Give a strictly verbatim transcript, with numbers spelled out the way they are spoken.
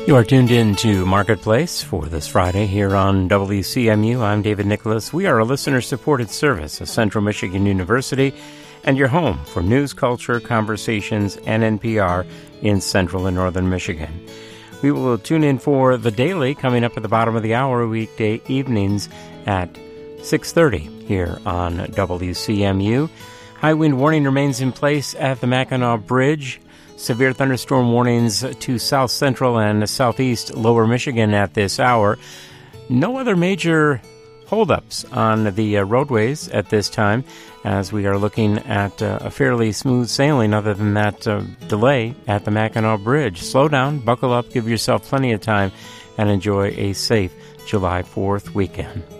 You are tuned in to Marketplace for this Friday here on W C M U. I'm David Nicholas. We are a listener-supported service of Central Michigan University and your home for news, culture, conversations, and N P R in Central and Northern Michigan. We will tune in for The Daily coming up at the bottom of the hour, weekday evenings at six thirty here on W C M U. High wind warning remains in place at the Mackinac Bridge. Severe thunderstorm warnings to south central and southeast lower Michigan at this hour. No other major holdups on the uh, roadways at this time, as we are looking at uh, a fairly smooth sailing other than that uh, delay at the Mackinac Bridge. Slow down, buckle up, give yourself plenty of time, and enjoy a safe July fourth weekend.